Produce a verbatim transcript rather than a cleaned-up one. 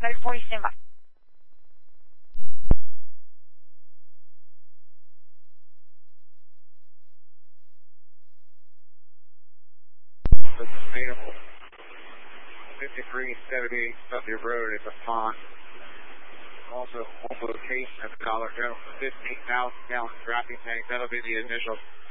Motor forty, stand by. This is Peter. fifty-three seventy-eight Sutton Road is a pond. Also, home location of the Dollar General fifteen thousand gallon tracking tank. That'll be the initial